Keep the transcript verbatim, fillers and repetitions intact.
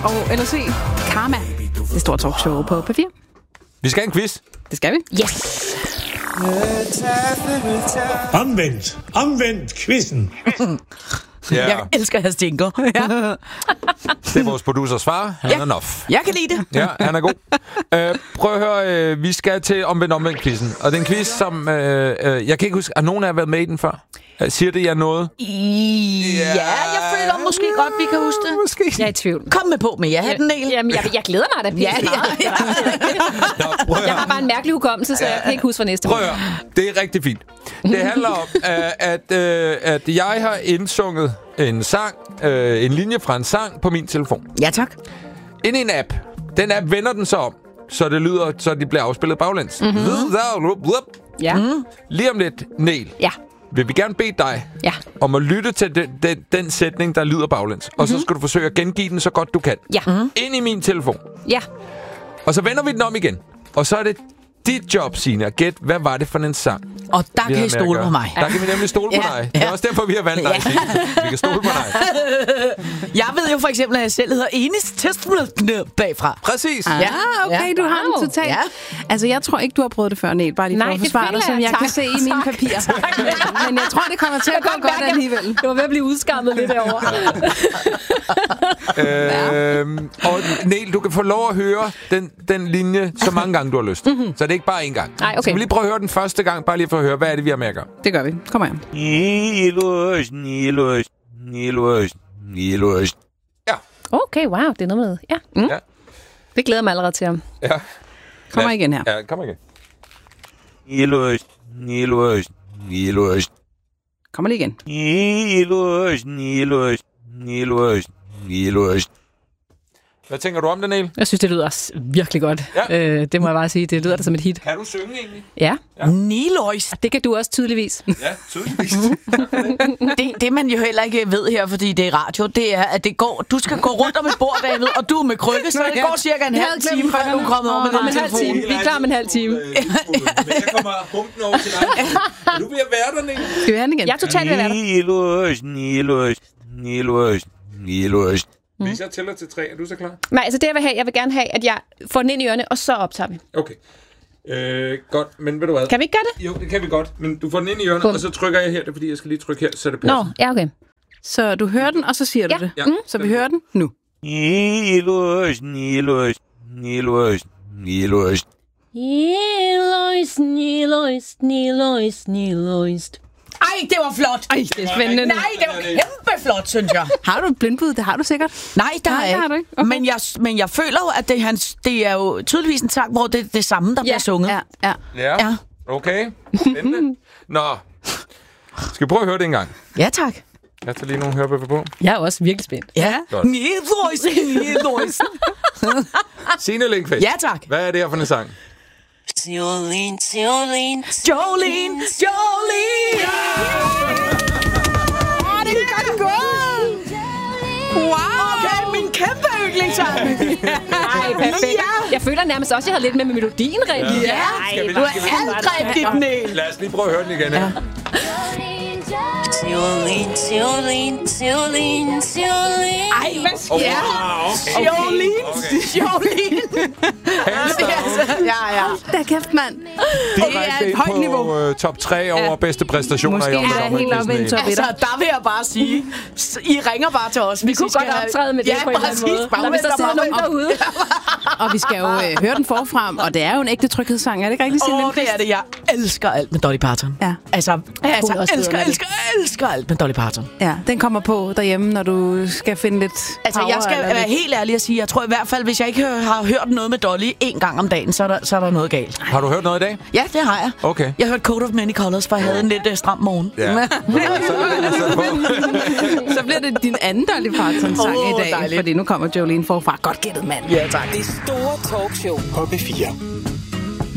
og L C Karma. Det store talkshow på P fire. Vi skal have en quiz. Det skal vi. Yes! Omvendt. Omvendt quizzen. Ja. Jeg elsker hans jingle. Ja. Det er vores producers far. Han Ja. er nof. Jeg kan lide det. Ja, han er god. øh, prøv at høre, øh, vi skal til omvendt omvendt quizzen. Og det er en quiz, som... Øh, øh, jeg kan ikke huske, har nogen af jer været med i den før? Øh, siger det jer noget? Ja, jeg føler måske godt, vi kan huske det. Måske. Jeg er i tvivl. Kom med på med jer, den del. Jamen, jeg, jeg glæder mig da. Ja, ja, ja. Nå, prøv at Jeg har høre. bare en mærkelig hukommelse, så jeg kan ikke huske fra næste Prøv at høre. Det er rigtig fint. Det handler om, øh, at, øh, at jeg har indsunget en sang, øh, en linje fra en sang på min telefon. Ja, tak. Ind i en app. Den app vender den så om, så det lyder, så det bliver afspillet baglæns. Mm-hmm. Ja. Mm. Lige om lidt, Niel, Ja. vil vi gerne bede dig Ja. om at lytte til den, den, den sætning, der lyder baglæns. Og så skal du forsøge at gengive den så godt du kan. Ja. Mm. Ind i min telefon. Ja. Og så vender vi den om igen. Og så er det dit job, Signe, at gætte, hvad var det for en sang? Og der vi kan har I med at stole gøre. på mig. Der kan vi nemlig stole på Ja, dig. Det er ja. også derfor, vi har valgt dig, Ja. Signe. Vi kan stole på dig. Jeg ved jo for eksempel, at jeg selv hedder Enis Testament bagfra. Præcis. Ja, okay, Ja. du har Wow. den totalt. Ja. Altså, jeg tror ikke, du har prøvet det før, Niel. Bare lige for Nej, at det forsvare føler dig, som jeg. jeg kan Tak. se i mine Tak. papirer. Men, men jeg tror, det kommer til at gå godt mærke, alligevel. Jeg var ved at blive udskammet lidt derovre. Øhm, og Niel, du kan få lov at høre den, den linje så mange gange, du har lyst. Mm-hmm. Så det er ikke bare én gang. Nej, okay. Skal vi lige prøve at høre den første gang, bare lige for at høre, hvad er det, vi har med at gøre? Det gør vi. Kom her. Nilos, Nilos, Nilos, Nilos. Ja. Okay, wow, det er noget med. Ja. Mm. Ja. Det glæder jeg mig allerede til ham. Ja. Kommer igen her. Ja, kom igen. Nilos, Nilos, Nilos. Kommer lige igen. Nilos, Nilos, Nilos, Nilos. Hvad tænker du om det, Niel? Jeg synes, det lyder s- virkelig godt. Ja. Øh, det må jeg bare sige. Det lyder da som et hit. Kan du synge egentlig? Ja. Ja. Nilois. Det kan du også tydeligvis. Ja, tydeligvis. Det, det, man jo heller ikke ved her, fordi det er radio, det er, at det går, du skal gå rundt om et bord, David, og du er med krykke, så det går cirka en halv time, før du er kommet over med Om den en halv telefon. time. Vi er klar om en halv time. Men jeg kommer humpen over til dig. Er du ved at være der, Niel? Skal vi have den igen? Jeg er totalt ved at være der. Nilos, Nilos, Nilos, Nilos. Hvis jeg tæller til tre, er du så klar? Nej, altså det jeg vil have, jeg vil gerne have, at jeg får den ind i ørerne, og så optager vi. Okay. Øh, godt, men ved du hvad? Kan vi ikke gøre det? Jo, det kan vi godt. Men du får den ind i ørerne, Bum. og så trykker jeg her. Det er fordi, jeg skal lige trykke her, så det passer. Nå, ja, okay. Så du hører den, og så siger du Ja. det. Ja. Så vi hører den nu. Nilos, Nilos, Nilos, Nilos. Nilois, Nilois, Nilois, Nilois. Ej, det var flot. Ej, det er spændende. Nej, det var kæmpe flot, synes jeg. Har du et blindbud? Det har du sikkert. Nej, der Nej, er det jeg har du ikke. ikke. Okay. Men, jeg, men jeg føler jo, at det er, hans, det er jo tydeligvis en sang, hvor det er det samme, der bliver sunget. Ja, ja. Ja, Ja. okay. Spændende. Nå. Skal vi prøve at høre det en gang? Ja, tak. Jeg tager lige nogle hørebøffer på. Jeg er også virkelig spændt. Ja. Godt. Nilois, Nilois. Signe Lindqvist. Ja, tak. Hvad er det her for en sang? Jolene, Jolene, Jolene, Jolene. Åh, det er godt gået. Wow. Okay, min kæmpe yndlingssang. Ej, perfekt. Ja. Jeg føler nærmest også, at jeg havde lidt med med melodien rent. Ja, Skal vi- du er skal vi- alt rigtigt, Niel. Lad os lige prøve at høre den igen. Ja. Jolene, Jolene, Jolene, Jolene. Ej, hvad sker Okay. der? Okay. Jolene, Okay. Jolene. Ja, ja. Da kæft, mand. Direkte et ind højt på, niveau. øh, top tre over bedste præstationer Måske i år. er det helt op i en top Altså, etter. der vil jeg bare sige, s- I ringer bare til os. Vi kunne godt optræde med det ja, på en eller anden måde. Bare Når hvis der venter sidder bare nogen med- derude. Og vi skal jo øh, høre den forfra, og det er jo en ægte tryghedssang. Er det ikke rigtigt, Signe Åh, Lindqvist? det er det. Jeg elsker alt med Dolly Parton. Ja. Altså, altså hun er også elsker, vidunderlig. elsker, elsker alt med Dolly Parton. Ja, den kommer på derhjemme, når du skal finde lidt Altså, power jeg skal eller være lidt- helt ærlig at sige, jeg tror i hvert fald, hvis jeg ikke hø- har hørt noget med Dolly en gang om dagen, så er der, så er der noget galt. Har du hørt noget i dag? Ja, det har jeg. Okay. Jeg hørte Coat of Many Colors, for jeg havde en lidt uh, stram morgen. Ja. Så bliver det din anden Dolly Parton-sang Åh, i dag, dejligt. fordi nu kommer Jolene forfra. Godt gættet, mand. Ja, tak. Det store talkshow på P fire.